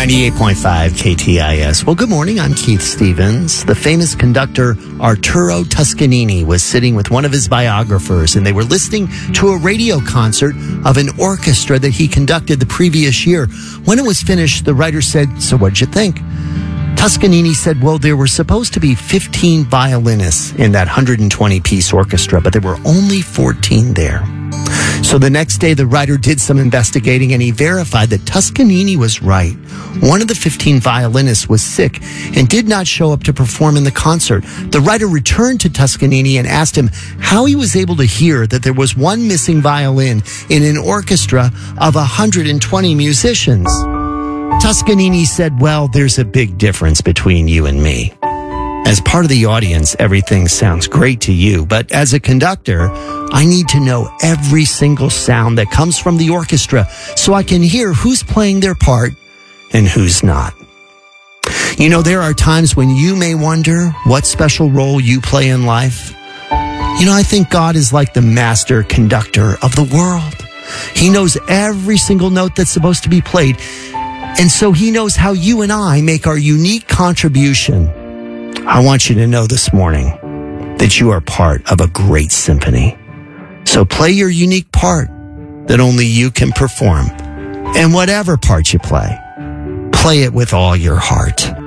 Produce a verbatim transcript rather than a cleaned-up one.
ninety-eight point five K T I S. Well, good morning. I'm Keith Stevens. The famous conductor Arturo Toscanini was sitting with one of his biographers, and they were listening to a radio concert of an orchestra that he conducted the previous year. When it was finished, the writer said, "So what'd you think?" Toscanini said, "Well, there were supposed to be fifteen violinists in that one hundred twenty piece orchestra, but there were only fourteen there." So the next day, the writer did some investigating, and he verified that Toscanini was right. One of the fifteen violinists was sick and did not show up to perform in the concert. The writer returned to Toscanini and asked him how he was able to hear that there was one missing violin in an orchestra of one hundred twenty musicians. Toscanini said, "Well, there's a big difference between you and me. As part of the audience, everything sounds great to you, but as a conductor, I need to know every single sound that comes from the orchestra so I can hear who's playing their part and who's not." You know, there are times when you may wonder what special role you play in life. You know, I think God is like the master conductor of the world. He knows every single note that's supposed to be played, and so he knows how you and I make our unique contribution. I want you to know this morning that you are part of a great symphony. So play your unique part that only you can perform. And whatever part you play, play it with all your heart.